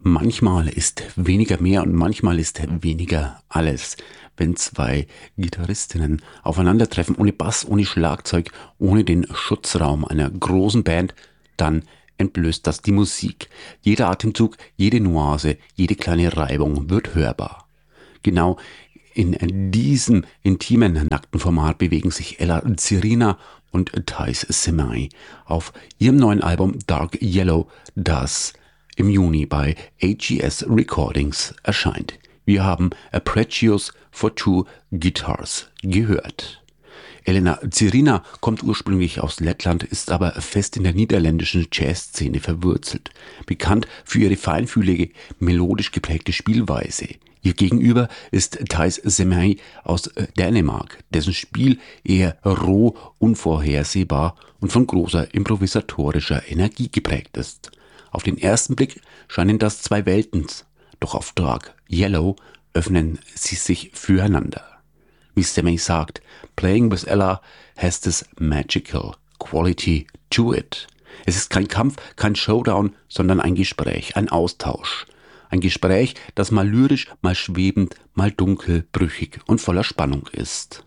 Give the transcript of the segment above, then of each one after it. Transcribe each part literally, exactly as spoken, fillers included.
Manchmal ist weniger mehr und manchmal ist weniger alles. Wenn zwei Gitarristinnen aufeinandertreffen, ohne Bass, ohne Schlagzeug, ohne den Schutzraum einer großen Band, dann entblößt das die Musik. Jeder Atemzug, jede Nuance, jede kleine Reibung wird hörbar. Genau in diesem intimen, nackten Format bewegen sich Ella Zirina und Thais Semai auf ihrem neuen Album Dark Yellow, das im Juni bei A G S Recordings erscheint. Wir haben A Precious for Two Guitars gehört. Elena Zirina kommt ursprünglich aus Lettland, ist aber fest in der niederländischen Jazzszene verwurzelt. Bekannt für ihre feinfühlige, melodisch geprägte Spielweise. Ihr Gegenüber ist Thais Semai aus Dänemark, dessen Spiel eher roh, unvorhersehbar und von großer improvisatorischer Energie geprägt ist. Auf den ersten Blick scheinen das zwei Welten, doch auf Dark Yellow öffnen sie sich füreinander. Wie Semai sagt, Playing with Ella has this magical quality to it. Es ist kein Kampf, kein Showdown, sondern ein Gespräch, ein Austausch. Ein Gespräch, das mal lyrisch, mal schwebend, mal dunkel, brüchig und voller Spannung ist.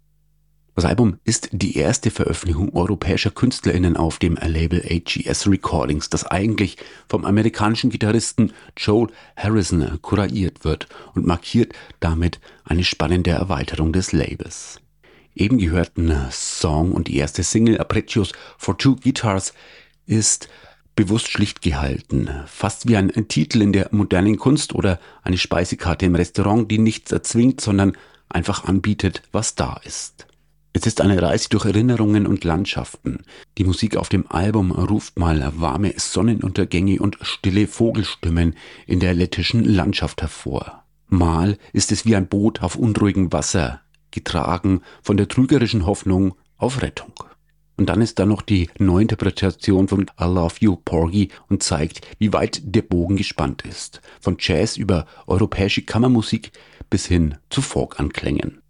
Das Album ist die erste Veröffentlichung europäischer KünstlerInnen auf dem Label A G S Recordings, das eigentlich vom amerikanischen Gitarristen Joel Harrison kuratiert wird und markiert damit eine spannende Erweiterung des Labels. Eben gehörten Song und die erste Single A Precious for Two Guitars ist bewusst schlicht gehalten, fast wie ein Titel in der modernen Kunst oder eine Speisekarte im Restaurant, die nichts erzwingt, sondern einfach anbietet, was da ist. Es ist eine Reise durch Erinnerungen und Landschaften. Die Musik auf dem Album ruft mal warme Sonnenuntergänge und stille Vogelstimmen in der lettischen Landschaft hervor. Mal ist es wie ein Boot auf unruhigem Wasser, getragen von der trügerischen Hoffnung auf Rettung. Und dann ist da noch die Neuinterpretation von I Love You Porgy und zeigt, wie weit der Bogen gespannt ist. Von Jazz über europäische Kammermusik bis hin zu Folk-Anklängen.